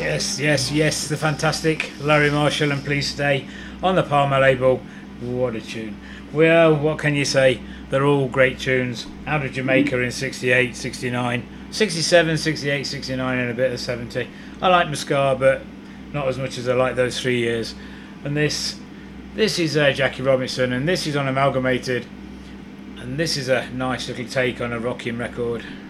Yes, yes, yes, the fantastic Larry Marshall and Please Stay on the Palmer label. What a tune. Well, what can you say? They're all great tunes. Out of Jamaica in 68, 69, 67, 68, 69 and a bit of 70. I like Mascar, but not as much as I like those 3 years. And this is Jackie Robinson, and this is on Amalgamated. And this is a nice little take on a rocking record.